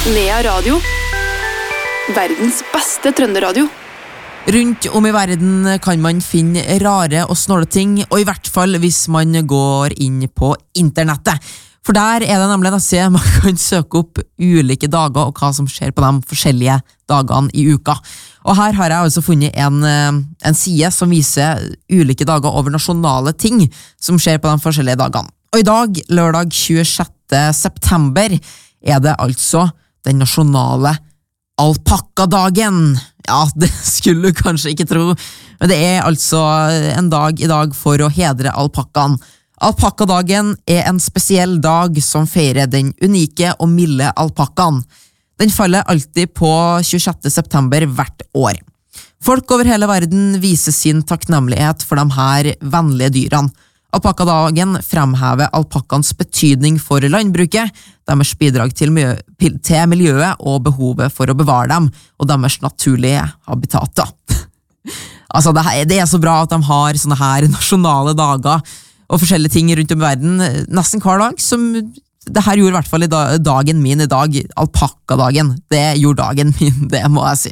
Nea Radio. Verdens beste trønderadio. Rundt om i verden kan man finne rare og snåle ting, og i hvert fall hvis man går inn på internettet. For der er det nemlig en nettside man kan søke opp ulike dager og hva som skjer på de forskjellige dagene i uka. Og her har jeg altså funnet en side som viser ulike dager over nasjonale ting som skjer på de forskjellige dagene. Og i dag, lørdag 26. september, er det altså den nasjonale alpakkadagen. Ja, det skulle du kanskje ikke tro, men det er altså en dag i dag for å hedre alpakkaen. Alpakkadagen er en spesiell dag som feirer den unike og milde alpakkaen. Den faller alltid på 26. september hvert år. Folk over hele verden viser sin takknemlighet for de her vennlige dyrene. Alpakkadagen fremhever alpakkans betydning for landbruket, deres bidrag til miljøet og behovet for å bevare dem, og deres naturlige habitater. Altså, det er så bra at de har sånne her nasjonale dager og forskjellige ting rundt om i verden, nesten hver dag, som det her gjorde i hvert fall dagen min i dag, alpakkadagen. Det gjorde dagen min, det må jeg si.